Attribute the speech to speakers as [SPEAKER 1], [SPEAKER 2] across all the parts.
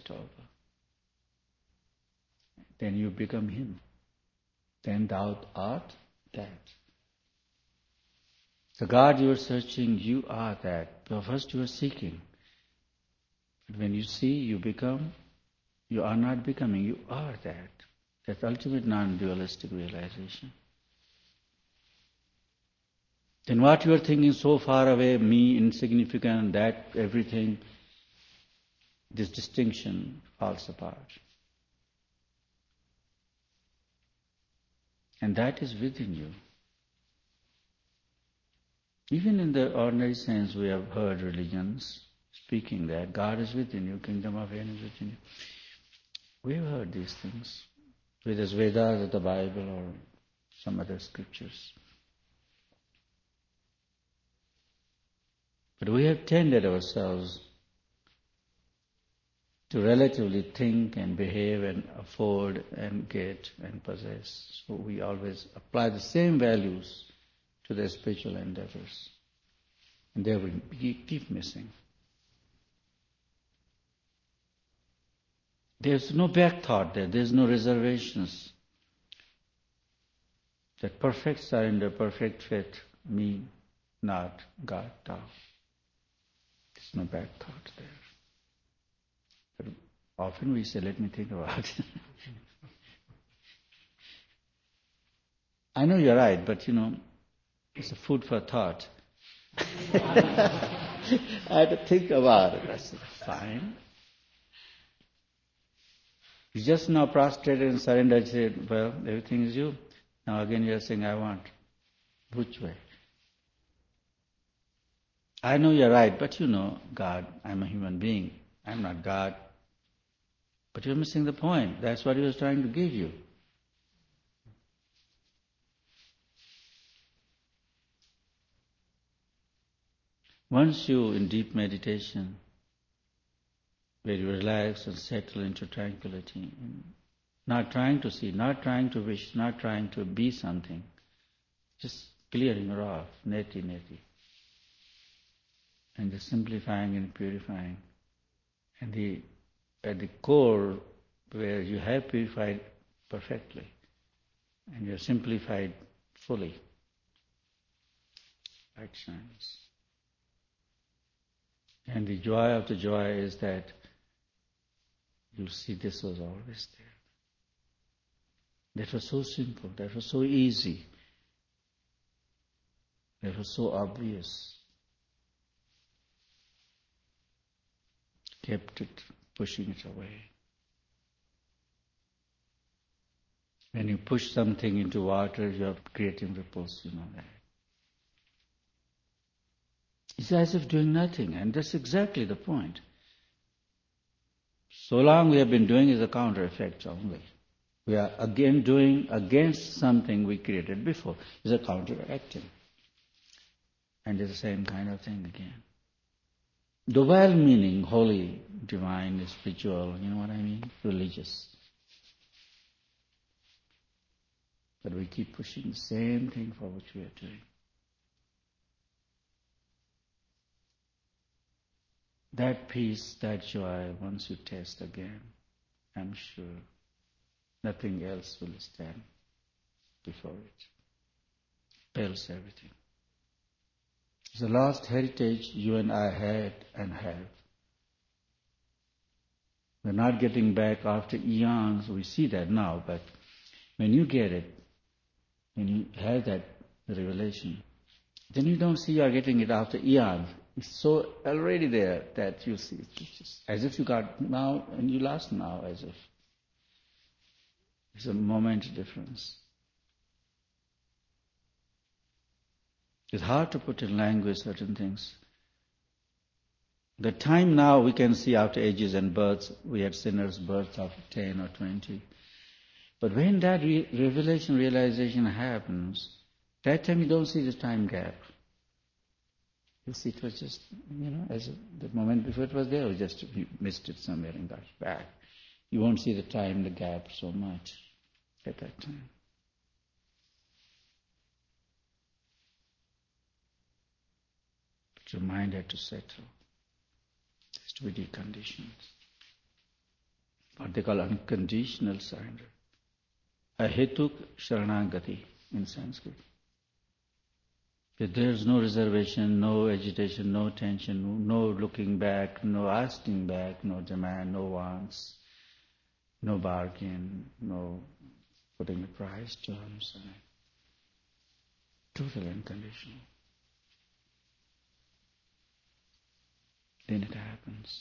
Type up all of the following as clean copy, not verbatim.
[SPEAKER 1] it over. Then you become Him. Then thou art that. The God you are searching, you are that. But first you are seeking. But when you see, you become. You are not becoming, you are that. That's ultimate non-dualistic realization. Then what you are thinking so far away, me, insignificant, that, everything, this distinction falls apart. And that is within you. Even in the ordinary sense, we have heard religions speaking that God is within you, kingdom of heaven is within you. We have heard these things, whether it's Vedas or the Bible or some other scriptures. But we have tended ourselves to relatively think and behave and afford and get and possess. So we always apply the same values to their spiritual endeavors. And they will keep missing. There's no back thought there. There's no reservations. That perfect surrender, perfect faith, me, not God, thou. There's no back thought there. But often we say, let me think about it. I know you're right, but it's a food for thought. I had to think about it. I said, fine. You just now prostrated and surrendered, said, well, everything is you. Now again you are saying, I want. Which way? I know you're right, but God, I'm a human being. I'm not God. But you're missing the point. That's what He was trying to give you. Once you, in deep meditation, where you relax and settle into tranquility, not trying to see, not trying to wish, not trying to be something, just clearing it off, neti. And just simplifying and purifying. And at the core, where you have purified perfectly, and you have simplified fully, light shines. And the joy of the joy is that you see this was always there. That was so simple, that was so easy, that was so obvious. Kept it, pushing it away. When you push something into water, you are creating ripples, that. It's as if doing nothing, and that's exactly the point. So long we have been doing is a counter effect only. We are again doing against something we created before. It's a counteracting. And it's the same kind of thing again. The well-meaning, holy, divine, spiritual, you know what I mean? Religious. But we keep pushing the same thing for which we are doing. That peace, that joy, once you taste again, I'm sure nothing else will stand before it. Pales everything. It's the lost heritage you and I had and have. We're not getting back after eons. We see that now, but when you get it, when you have that revelation, then you don't see you are getting it after eons. It's so already there that you see it. It's just as if you got now and you lost now, as if. It's a moment difference. It's hard to put in language certain things. The time now we can see after ages and births, we had sinners' births after 10 or 20. But when that realization happens, that time you don't see the time gap. You see it was just, as the moment before it was there, you missed it somewhere and got it back. You won't see the time, the gap so much at that time. But your mind had to settle. It has to be deconditioned. what they call unconditional surrender. Ahetuk Sharanagati in Sanskrit. That there's no reservation, no agitation, no tension, no looking back, no asking back, no demand, no wants, no bargain, no putting the price terms. Totally unconditional. Then it happens.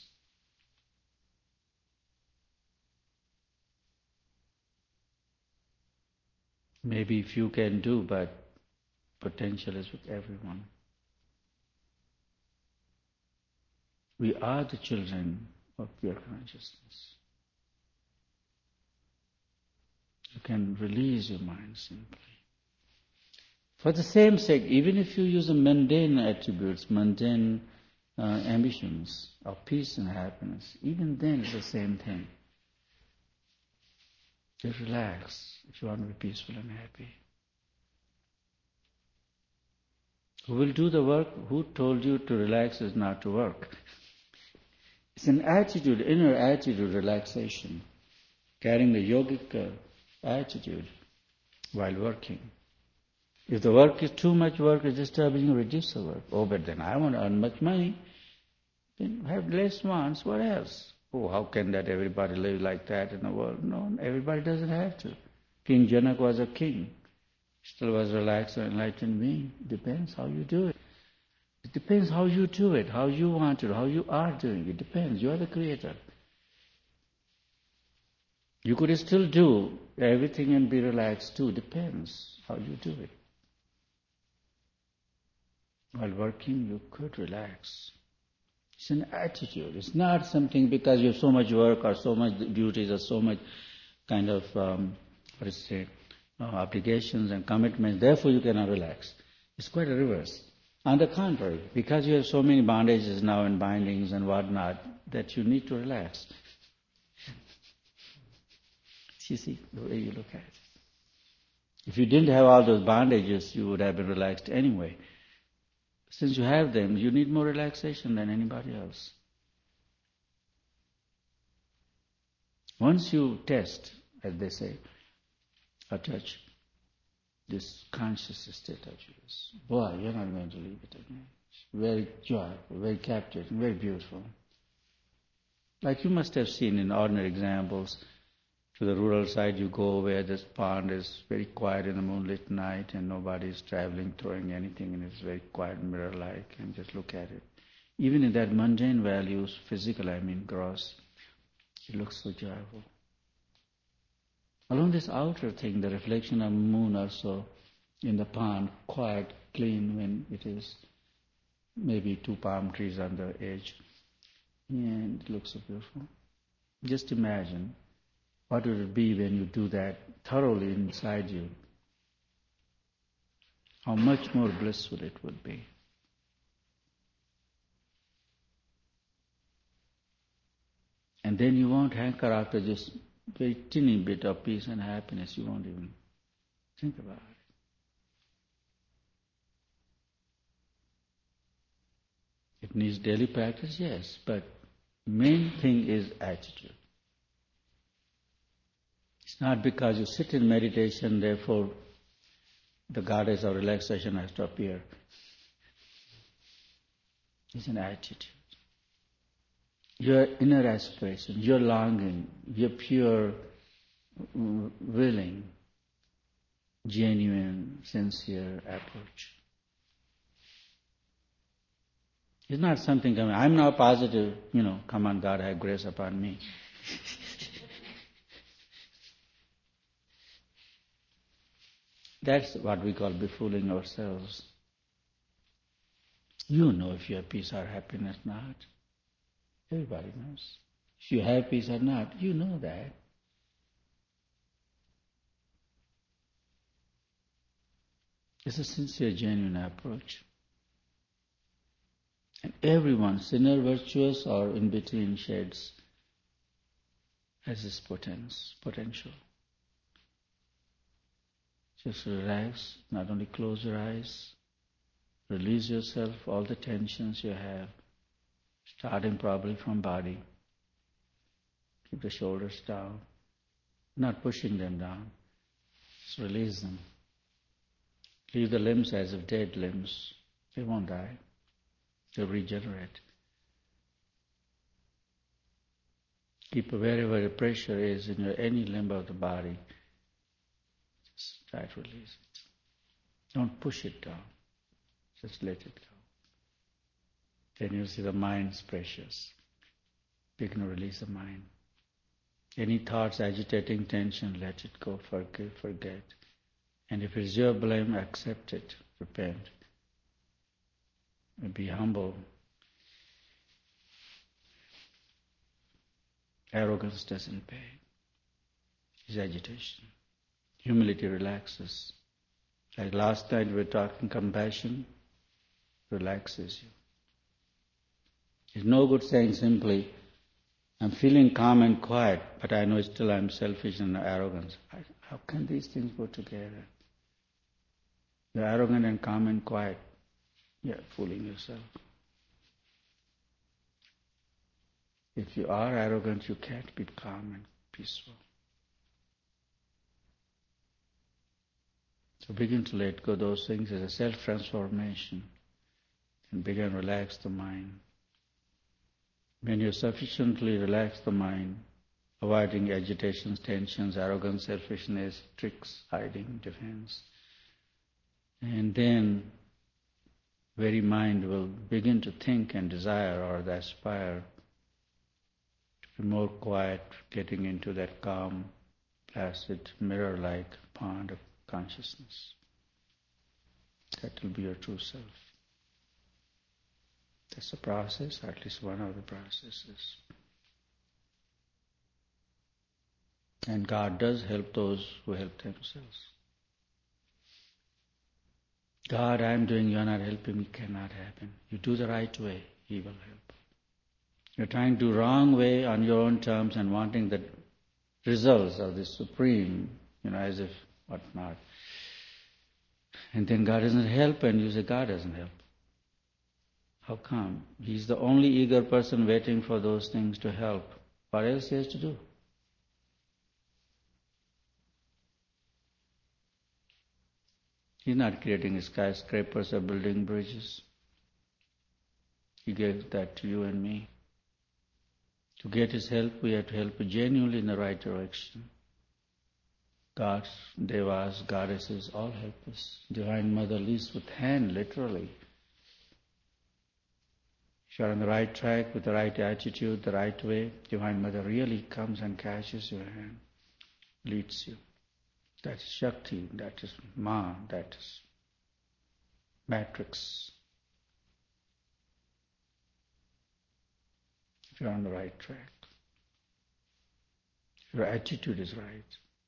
[SPEAKER 1] Maybe few can do, but potential is with everyone. We are the children of pure consciousness. You can release your mind simply. For the same sake, even if you use the mundane attributes, mundane ambitions of peace and happiness, even then it's the same thing. Just relax if you want to be peaceful and happy. Who will do the work? Who told you to relax is not to work? It's an attitude, inner attitude, relaxation, carrying the yogic attitude while working. If the work is too much work, is disturbing, reduce the work. Oh, but then I want to earn much money. Then have less wants, what else? Oh, how can that everybody live like that in the world? No, everybody doesn't have to. King Janak was a king. Still was relaxed and enlightened being. Depends how you do it. It depends how you do it, how you want to, how you are doing. It depends. You are the creator. You could still do everything and be relaxed too. Depends how you do it. While working, you could relax. It's an attitude. It's not something because you have so much work or so much duties or so much kind of, obligations and commitments. Therefore, you cannot relax. It's quite a reverse. On the contrary, because you have so many bondages now and bindings and whatnot, that you need to relax. You see the way you look at it. If you didn't have all those bondages, you would have been relaxed anyway. Since you have them, you need more relaxation than anybody else. Once you test, as they say, or touch this conscious state of yours, boy, you're not going to leave it again. It's very joyful, very captivating, very beautiful. Like you must have seen in ordinary examples, to the rural side you go where this pond is very quiet in the moonlit night and nobody is traveling, throwing anything, and it's very quiet, mirror-like, and just look at it. Even in that mundane values, physical, gross, it looks so joyful. Along this outer thing, the reflection of moon also in the pond, quiet, clean when it is maybe 2 palm trees on the edge, and it looks so beautiful. Just imagine what would it be when you do that thoroughly inside you? How much more blissful it would be. And then you won't hanker after just very teeny bit of peace and happiness. You won't even think about it. It needs daily practice, yes, but main thing is attitude. It's not because you sit in meditation, therefore the goddess of relaxation has to appear. It's an attitude. Your inner aspiration, your longing, your pure willing, genuine, sincere approach. It's not something coming, I'm now positive, come on God, have grace upon me. That's what we call befooling ourselves. You know if you have peace or happiness or not. Everybody knows. If you have peace or not, you know that. It's a sincere, genuine approach. And everyone, sinner, virtuous, or in between shades, has this potential. Just relax, not only close your eyes, release yourself, all the tensions you have, starting probably from body. Keep the shoulders down. Not pushing them down. Just release them. Leave the limbs as if dead limbs. They won't die. They'll regenerate. Keep wherever the pressure is in any limb of the body. Just try to release it. Don't push it down. Just let it go. Then you'll see the mind's precious. Begin to release the mind. Any thoughts agitating tension, let it go, forgive, forget. And if it's your blame, accept it, repent. And be humble. Arrogance doesn't pay. It's agitation. Humility relaxes. Like last night we were talking, compassion relaxes you. It's no good saying simply, I'm feeling calm and quiet, but I know still I'm selfish and arrogant. How can these things go together? You're arrogant and calm and quiet. You're fooling yourself. If you are arrogant, you can't be calm and peaceful. So begin to let go of those things as a self-transformation and begin to relax the mind. When you sufficiently relax the mind, avoiding agitations, tensions, arrogance, selfishness, tricks, hiding, defense, and then very mind will begin to think and desire or aspire to be more quiet, getting into that calm, placid, mirror-like pond of consciousness. That will be your true self. That's a process, or at least one of the processes. And God does help those who help themselves. God, I'm doing, you're not helping me, cannot happen. You do the right way, He will help. You're trying to do wrong way on your own terms and wanting the results of the supreme, as if whatnot. And then God doesn't help and you say God doesn't help. How come? He's the only eager person waiting for those things to help. What else he has to do? He's not creating skyscrapers or building bridges. He gave that to you and me. To get His help, we have to help genuinely in the right direction. Gods, devas, goddesses, all help us. Divine Mother leads with hand, literally. If you're on the right track with the right attitude, the right way, Divine Mother really comes and catches your hand, leads you. That is Shakti, that is Ma, that is matrix. If you're on the right track, if your attitude is right.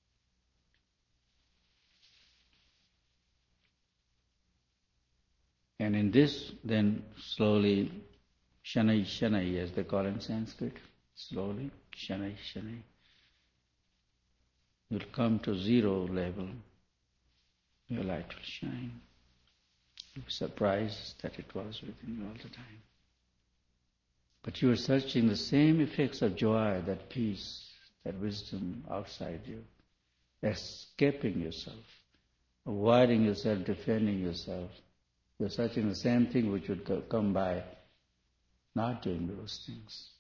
[SPEAKER 1] And in this, then slowly, Shanai Shanai, as they call in Sanskrit, slowly, Shanai Shanai, you'll come to zero level. Your light will shine. You'll be surprised that it was within you all the time. But you are searching the same effects of joy, that peace, that wisdom outside you, escaping yourself, avoiding yourself, defending yourself. You're searching the same thing which would come by not doing those things.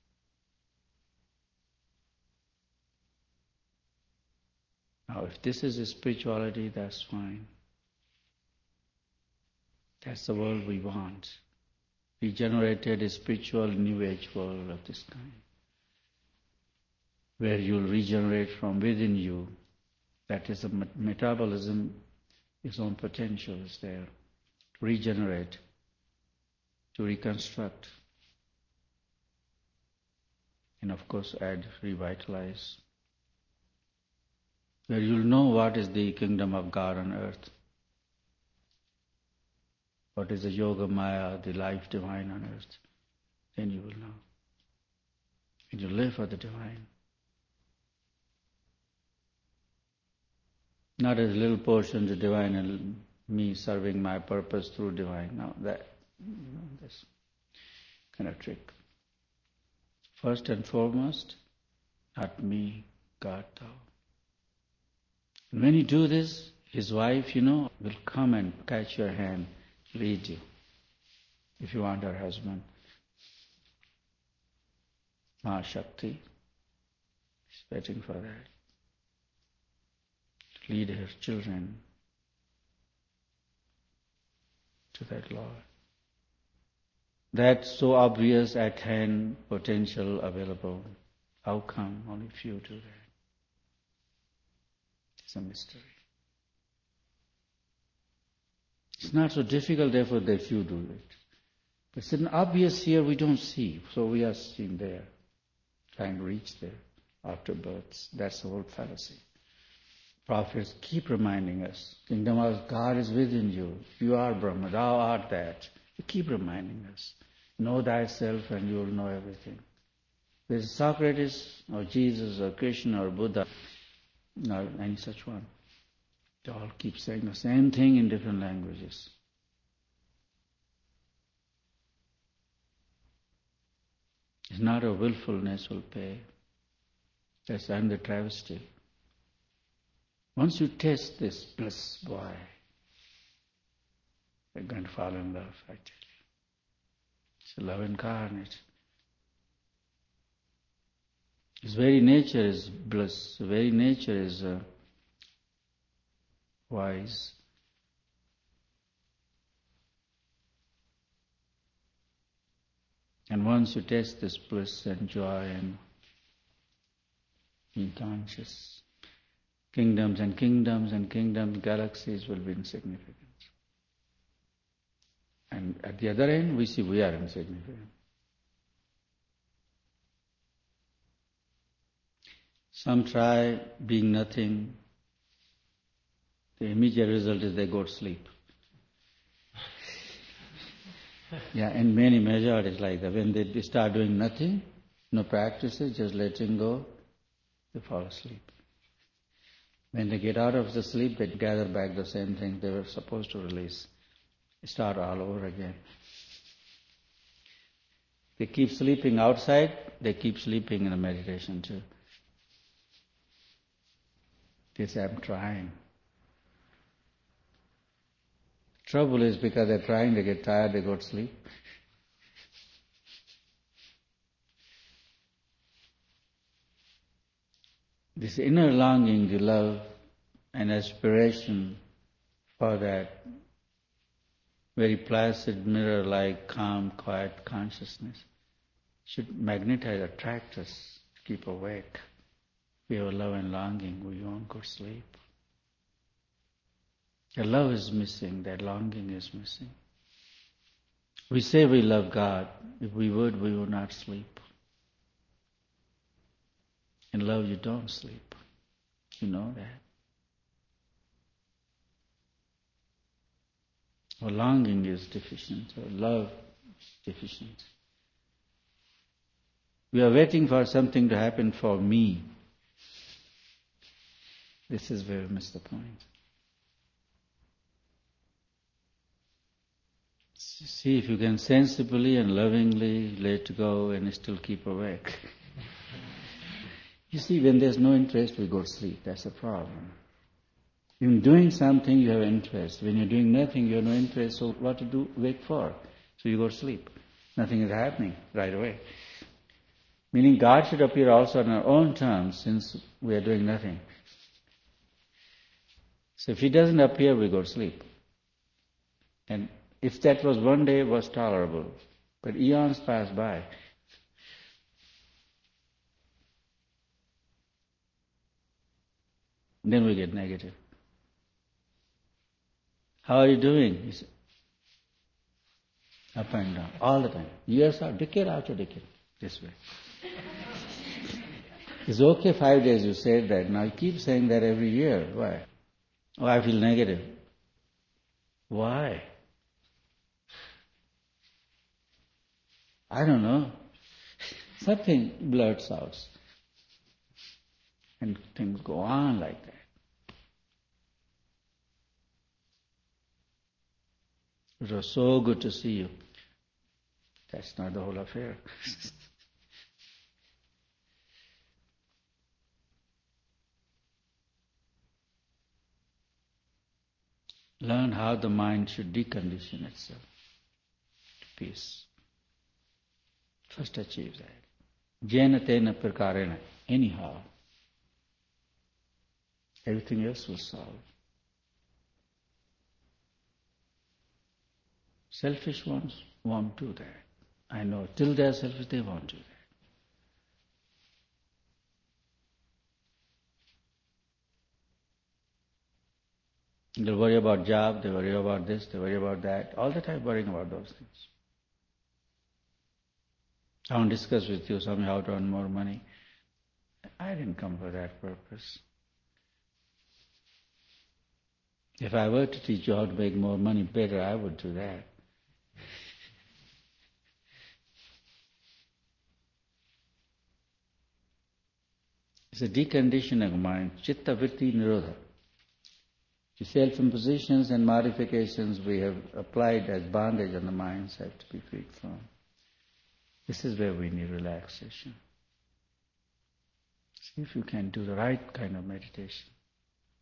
[SPEAKER 1] Now, if this is a spirituality, that's fine. That's the world we want. We generated a spiritual New Age world of this kind, where you'll regenerate from within you. That is, the metabolism, its own potential is there. To regenerate, to reconstruct, and of course add, revitalize. Where you'll know what is the kingdom of God on earth. What is the Yoga Maya, the life divine on earth? Then you will know. And you live for the divine. Not as little portions of divine and me serving my purpose through divine. No, that's kind of trick. First and foremost, Atmi Gato. When you do this, his wife, will come and catch your hand, lead you, if you want her husband. Ma Shakti is waiting for that. Lead her children to that Lord. That's so obvious at hand, potential available. How come only few do that? It's a mystery. It's not so difficult, therefore, that few do it. But it's an obvious here we don't see, so we are seeing there, trying to reach there after births. That's the whole fallacy. Prophets keep reminding us, kingdom of God is within you. You are Brahma, thou art that. They keep reminding us. Know thyself and you will know everything. There's Socrates or Jesus or Krishna or Buddha, or any such one. They all keep saying the same thing in different languages. It's not a willfulness will pay. That's another travesty. Once you taste this bliss, boy, you're going to fall in love, I tell you. It's a love incarnate. His very nature is bliss. His very nature is wise. And once you taste this bliss and joy and be conscious, kingdoms and kingdoms and kingdoms, galaxies will be insignificant. And at the other end, we see we are insignificant. Some try being nothing. The immediate result is they go to sleep. Yeah, and many majorities like that. When they start doing nothing, no practices, just letting go, they fall asleep. When they get out of the sleep, they gather back the same thing they were supposed to release. Start all over again. They keep sleeping outside, they keep sleeping in the meditation too. They say, I'm trying. Trouble is because they're trying, they get tired, they go to sleep. This inner longing, the love and aspiration for that very placid, mirror-like, calm, quiet consciousness should magnetize, attract us, keep awake. We have love and longing, we won't go to sleep. The love is missing, that longing is missing. We say we love God. If we would not sleep. In love you don't sleep. You know that. Our longing is deficient, our love is deficient. We are waiting for something to happen for me. This is where we miss the point. See if you can sensibly and lovingly let go and still keep awake. You see, when there's no interest, we go to sleep. That's the problem. In doing something, you have interest. When you're doing nothing, you have no interest. So what to do? Wait for. So you go to sleep. Nothing is happening right away. Meaning God should appear also on our own terms, since we are doing nothing. So if He doesn't appear, we go to sleep. And if that was one day, it was tolerable. But eons pass by. Then we get negative. How are you doing? He said, up and down, all the time. Years out, decade after decade, this way. It's okay 5 days you said that. Now you keep saying that every year. Why? Oh, I feel negative. Why? I don't know. Something blurts out. And things go on like that. It was so good to see you. That's not the whole affair. Learn how the mind should decondition itself to peace. First achieve that. Jena tena prakarena. Anyhow. Everything else will solve. Selfish ones won't do that. I know. Till they're selfish, they won't do that. They worry about job, they worry about this, they worry about that. All the time worrying about those things. I want to discuss with you somehow how to earn more money. I didn't come for that purpose. If I were to teach you how to make more money better, I would do that. It's a deconditioning of mind, chitta vritti nirodha. The self-impositions and modifications we have applied as bondage on the minds have to be freed from. This is where we need relaxation. See if you can do the right kind of meditation.